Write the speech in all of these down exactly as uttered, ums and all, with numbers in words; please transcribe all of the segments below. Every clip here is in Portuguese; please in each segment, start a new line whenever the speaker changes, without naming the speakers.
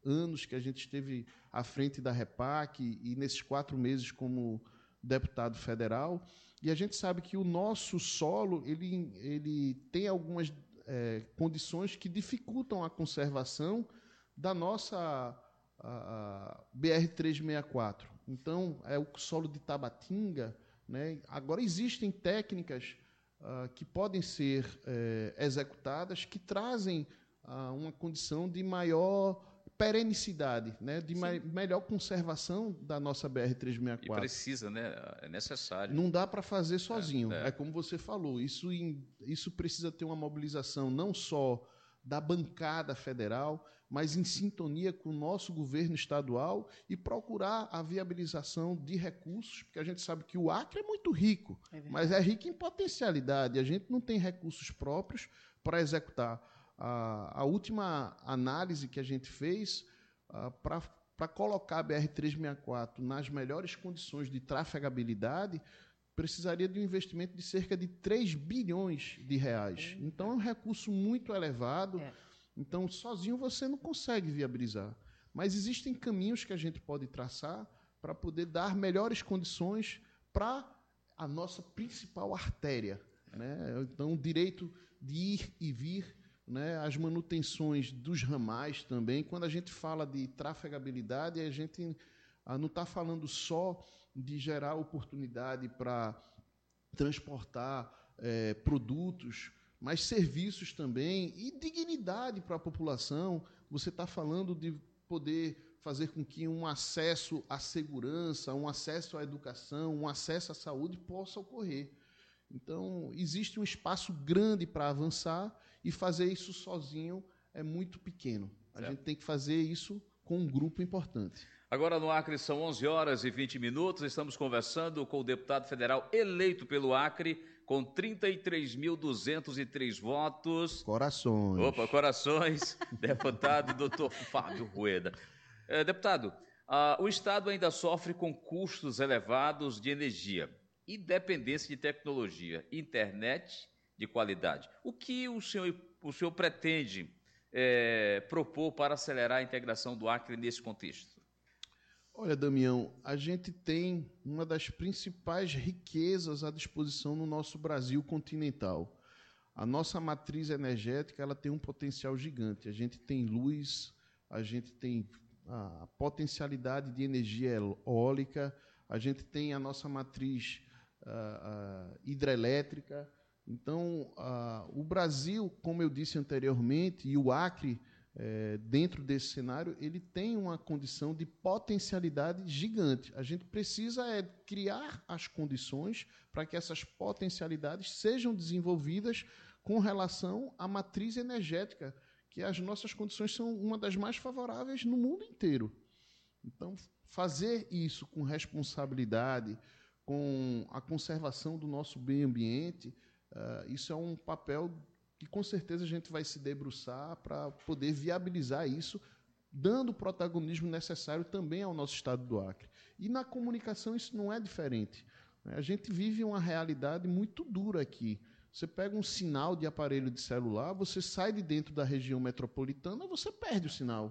anos que a gente esteve à frente da Repac e nesses quatro meses como deputado federal, e a gente sabe que o nosso solo ele, ele tem algumas é, condições que dificultam a conservação da nossa a, a B R trezentos e sessenta e quatro. Então, é o solo de Tabatinga, né? Agora, existem técnicas uh, que podem ser uh, executadas que trazem uh, uma condição de maior perenicidade, né? De ma melhor conservação da nossa B R trezentos e sessenta e quatro.
E precisa, né? É necessário.
Não dá para fazer sozinho.
É, é.
É como você falou, isso, isso precisa ter uma mobilização não só da bancada federal, mas em sintonia com o nosso governo estadual e procurar a viabilização de recursos, porque a gente sabe que o Acre é muito rico, é mas é rico em potencialidade. A gente não tem recursos próprios para executar. A, a última análise que a gente fez uh, para colocar a B R trezentos e sessenta e quatro nas melhores condições de trafegabilidade precisaria de um investimento de cerca de três bilhões de reais. Então, é um recurso muito elevado. É. Então, sozinho você não consegue viabilizar. Mas existem caminhos que a gente pode traçar para poder dar melhores condições para a nossa principal artéria, né? Então, o direito de ir e vir, né? As manutenções dos ramais também. Quando a gente fala de trafegabilidade, a gente não está falando só de gerar oportunidade para transportar é, produtos, mas serviços também e dignidade para a população. Você está falando de poder fazer com que um acesso à segurança, um acesso à educação, um acesso à saúde possa ocorrer. Então, existe um espaço grande para avançar e fazer isso sozinho é muito pequeno. A certo. gente tem que fazer isso com um grupo importante.
Agora no Acre são onze horas e vinte minutos, estamos conversando com o deputado federal eleito pelo Acre, com trinta e três mil duzentos e três votos.
Corações.
Opa, corações, deputado doutor Fábio Rueda. É, deputado, ah, o Estado ainda sofre com custos elevados de energia e dependência de tecnologia, internet de qualidade. O que o senhor, o senhor pretende é, propor para acelerar a integração do Acre nesse contexto?
Olha, Damião, a gente tem uma das principais riquezas à disposição no nosso Brasil continental. A nossa matriz energética ela tem um potencial gigante. A gente tem luz, a gente tem a potencialidade de energia eólica, a gente tem a nossa matriz uh, uh, hidrelétrica. Então, uh, o Brasil, como eu disse anteriormente, e o Acre, É, dentro desse cenário, ele tem uma condição de potencialidade gigante. A gente precisa é, criar as condições para que essas potencialidades sejam desenvolvidas com relação à matriz energética, que as nossas condições são uma das mais favoráveis no mundo inteiro. Então, fazer isso com responsabilidade, com a conservação do nosso meio ambiente, uh, isso é um papel que com certeza a gente vai se debruçar para poder viabilizar isso, dando o protagonismo necessário também ao nosso estado do Acre. E na comunicação isso não é diferente. A gente vive uma realidade muito dura aqui. Você pega um sinal de aparelho de celular, você sai de dentro da região metropolitana, você perde o sinal.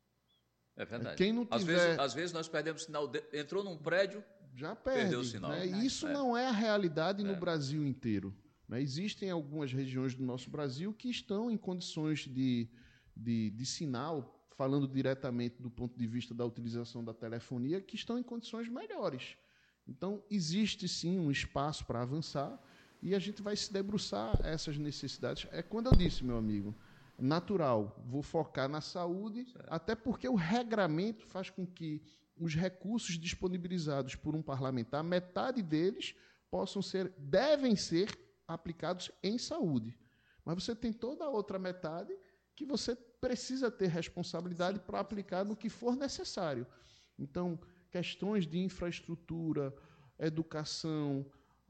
É verdade.
Quem não tiver...
às, vezes, às vezes nós perdemos o sinal, de... entrou num prédio,
já perde,
perdeu o sinal.
Né? E isso é. não é a realidade no
é.
Brasil inteiro. Existem algumas regiões do nosso Brasil que estão em condições de, de, de sinal, falando diretamente do ponto de vista da utilização da telefonia, que estão em condições melhores. Então, existe sim um espaço para avançar e a gente vai se debruçar essas necessidades. É quando eu disse, meu amigo, natural, vou focar na saúde, certo. Até porque o regramento faz com que os recursos disponibilizados por um parlamentar, metade deles possam ser, devem ser aplicados em saúde. Mas você tem toda a outra metade que você precisa ter responsabilidade para aplicar no que for necessário. Então, questões de infraestrutura, educação,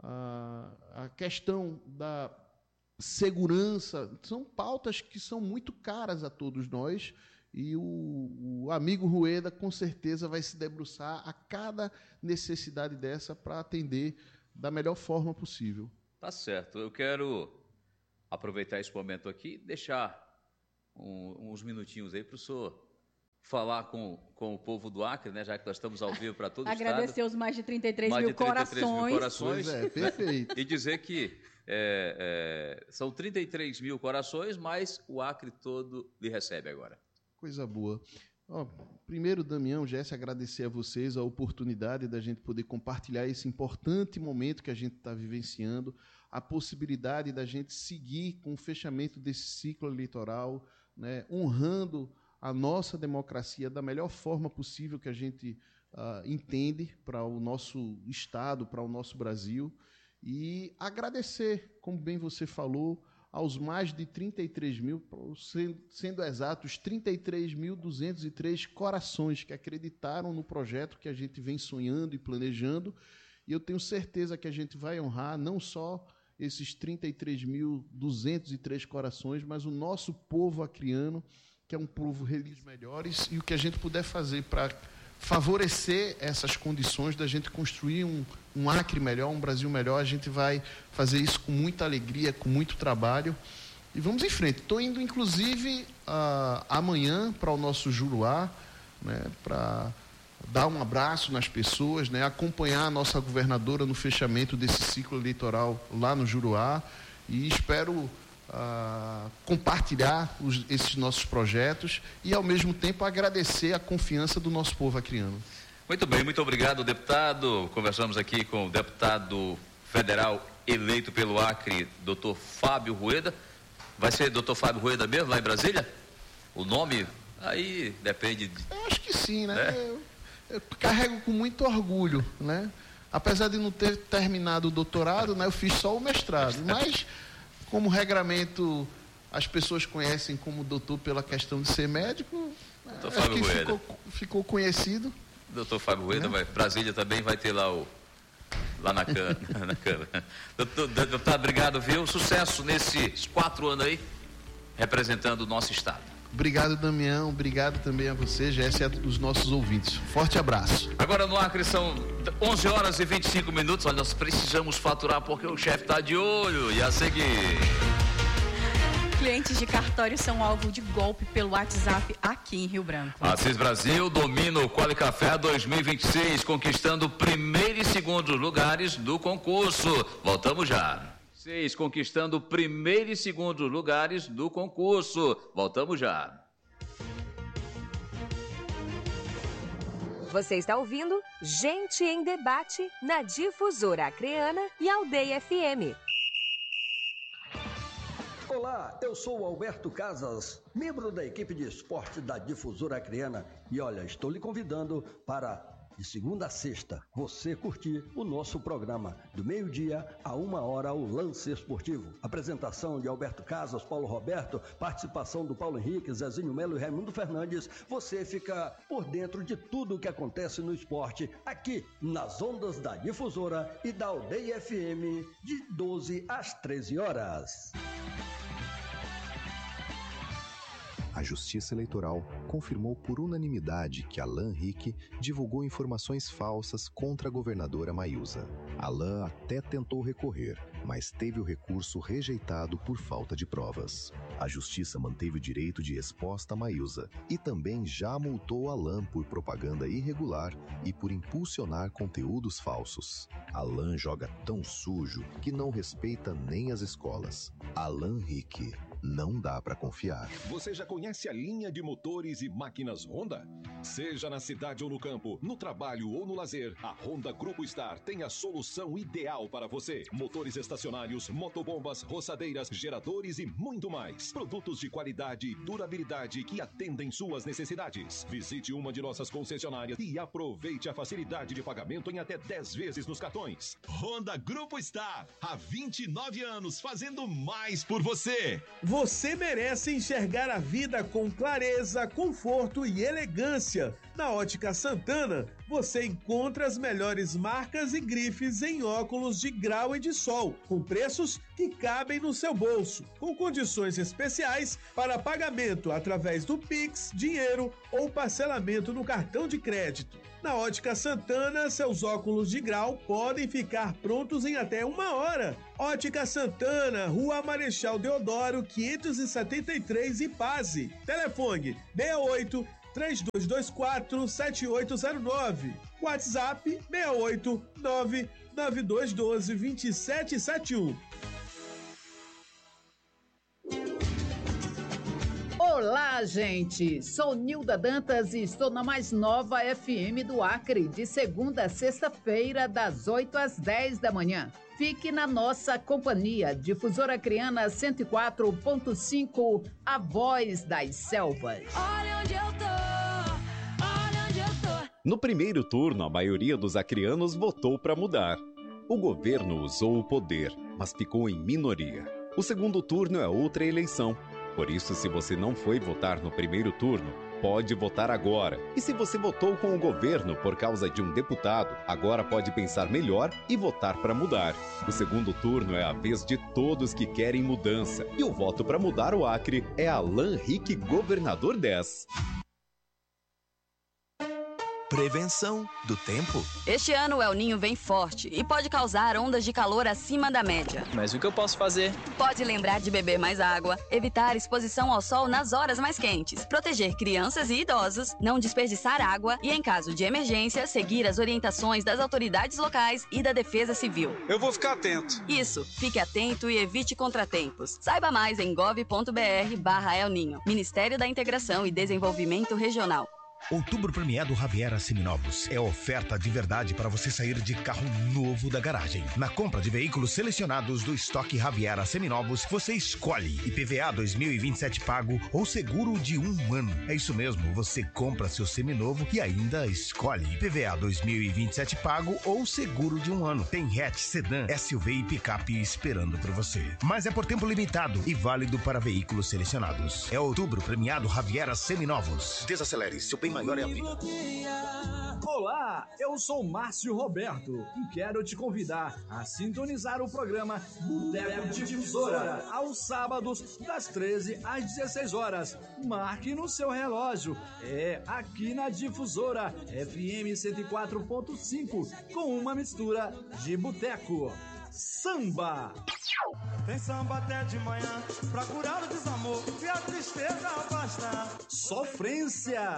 a, a questão da segurança, são pautas que são muito caras a todos nós e o, o amigo Rueda com certeza vai se debruçar a cada necessidade dessa para atender da melhor forma possível.
Tá certo. Eu quero aproveitar esse momento aqui e deixar um, uns minutinhos aí para o senhor falar com, com o povo do Acre, né, já que nós estamos ao vivo para todo o
Agradecer
estado.
os mais de trinta e três
mais
mil
de trinta e três
corações.
mil corações.
Pois é, perfeito.
E dizer que é, é, são trinta e três mil corações, mas o Acre todo lhe recebe agora.
Coisa boa. Ó, primeiro, Damião, Jéssica, agradecer a vocês a oportunidade da gente poder compartilhar esse importante momento que a gente está vivenciando, a possibilidade da gente seguir com o fechamento desse ciclo eleitoral, né, honrando a nossa democracia da melhor forma possível que a gente uh, entende para o nosso Estado, para o nosso Brasil, e agradecer, como bem você falou, aos mais de trinta e três mil, sendo, sendo exatos, trinta e três mil duzentos e três corações que acreditaram no projeto que a gente vem sonhando e planejando, e eu tenho certeza que a gente vai honrar não só esses trinta e três mil duzentos e três corações, mas o nosso povo acriano, que é um povo religioso melhores, e o que a gente puder fazer para favorecer essas condições da gente construir um, um Acre melhor, um Brasil melhor, a gente vai fazer isso com muita alegria, com muito trabalho, e vamos em frente. Estou indo, inclusive, uh, amanhã para o nosso Juruá, né, para dar um abraço nas pessoas, né, acompanhar a nossa governadora no fechamento desse ciclo eleitoral lá no Juruá, e espero Uh, compartilhar os, esses nossos projetos e, ao mesmo tempo, agradecer a confiança do nosso povo acriano.
Muito bem, muito obrigado, deputado. Conversamos aqui com o deputado federal eleito pelo Acre, doutor Fábio Rueda. Vai ser doutor Fábio Rueda mesmo, lá em Brasília? O nome, aí depende de...
Eu acho que sim, né?
É?
Eu, eu carrego com muito orgulho, né? Apesar de não ter terminado o doutorado, né, eu fiz só o mestrado, mas... Como regramento, as pessoas conhecem como doutor pela questão de ser médico,
doutor
acho
Fábio
que
Rueda.
ficou, ficou conhecido.
doutor Fábio Rueda,
Né?
vai, Brasília também vai ter lá o lá na Câmara. na Câmara. Doutor, deputado, obrigado, viu? Sucesso nesses quatro anos aí, representando o nosso estado.
Obrigado, Damião. Obrigado também a você, Jéssica, e aos nossos ouvintes. Forte abraço.
Agora no Acre são onze horas e vinte e cinco minutos. Olha, nós precisamos faturar porque o chefe está de olho. E a seguir...
Clientes de cartório são alvo de golpe pelo WhatsApp aqui em Rio Branco.
Assis Brasil domina o Quali Café dois mil e vinte e seis, conquistando primeiro e segundo lugares do concurso. Voltamos já. Seis, conquistando primeiro e segundo lugares do concurso. Voltamos já.
Você está ouvindo Gente em Debate na Difusora Acreana e Aldeia F M.
Olá, eu sou o Alberto Casas, membro da equipe de esporte da Difusora Acreana. E olha, estou lhe convidando para, de segunda a sexta, você curtir o nosso programa. Do meio-dia a uma hora, o Lance Esportivo. Apresentação de Alberto Casas, Paulo Roberto, participação do Paulo Henrique, Zezinho Melo e Raimundo Fernandes. Você fica por dentro de tudo o que acontece no esporte, aqui nas ondas da Difusora e da Aldeia F M, de doze às treze horas.
A Justiça Eleitoral confirmou por unanimidade que Alan Rick divulgou informações falsas contra a governadora Mayusa. Alan até tentou recorrer, mas teve o recurso rejeitado por falta de provas. A Justiça manteve o direito de resposta a Mayusa e também já multou Alan por propaganda irregular e por impulsionar conteúdos falsos. Alan joga tão sujo que não respeita nem as escolas. Alan Rick. Não dá para confiar.
Você já conhece a linha de motores e máquinas Honda? Seja na cidade ou no campo, no trabalho ou no lazer, a Honda Grupo Star tem a solução ideal para você. Motores estacionários, motobombas, roçadeiras, geradores e muito mais. Produtos de qualidade e durabilidade que atendem suas necessidades. Visite uma de nossas concessionárias e aproveite a facilidade de pagamento em até dez vezes nos cartões.
Honda Grupo Star, há vinte e nove anos fazendo mais por você.
Você merece enxergar a vida com clareza, conforto e elegância. Na Ótica Santana, você encontra as melhores marcas e grifes em óculos de grau e de sol, com preços que cabem no seu bolso, com condições especiais para pagamento através do Pix, dinheiro ou parcelamento no cartão de crédito. Na Ótica Santana, seus óculos de grau podem ficar prontos em até uma hora. Ótica Santana, Rua Marechal Deodoro, quinhentos e setenta e três, Ipaze. Telefone seis oito, três dois dois quatro, sete oito zero nove. WhatsApp seis oito nove nove dois um dois, dois sete sete um.
Olá, gente! Sou Nilda Dantas e estou na mais nova F M do Acre, de segunda a sexta-feira, das oito às dez da manhã. Fique na nossa companhia, Difusora Acreana cento e quatro ponto cinco, a voz das selvas.
Olha onde eu tô, olha onde eu tô.
No primeiro turno, a maioria dos acreanos votou para mudar. O governo usou o poder, mas ficou em minoria. O segundo turno é outra eleição. Por isso, se você não foi votar no primeiro turno, pode votar agora. E se você votou com o governo por causa de um deputado, agora pode pensar melhor e votar para mudar. O segundo turno é a vez de todos que querem mudança. E o voto para mudar o Acre é Alan Rick, governador dez.
Prevenção do tempo.
Este ano o El Ninho vem forte e pode causar ondas de calor acima da média.
Mas o que eu posso fazer?
Pode lembrar de beber mais água, evitar exposição ao sol nas horas mais quentes, proteger crianças e idosos, não desperdiçar água e, em caso de emergência, seguir as orientações das autoridades locais e da Defesa Civil.
Eu vou ficar atento.
Isso, fique atento e evite contratempos. Saiba mais em gov ponto br barra El Ninho. Ministério da Integração e Desenvolvimento Regional.
Outubro premiado Raviera Seminovos. É oferta de verdade para você sair de carro novo da garagem. Na compra de veículos selecionados do estoque Raviera Seminovos, você escolhe I P V A dois mil e vinte e sete pago ou seguro de um ano. É isso mesmo, você compra seu seminovo e ainda escolhe I P V A dois mil e vinte e sete pago ou seguro de um ano. Tem hatch, sedã, S U V e picape esperando por você. Mas é por tempo limitado e válido para veículos selecionados. É outubro premiado Raviera Seminovos. Desacelere, seu bem maior é a vida.
Olá, eu sou Márcio Roberto e quero te convidar a sintonizar o programa Boteco Difusora aos sábados das treze às dezesseis horas. Marque no seu relógio. É aqui na Difusora F M cento e quatro ponto cinco com uma mistura de boteco. Samba!
Tem samba até de manhã pra curar o desamor e a tristeza afastar.
Sofrência!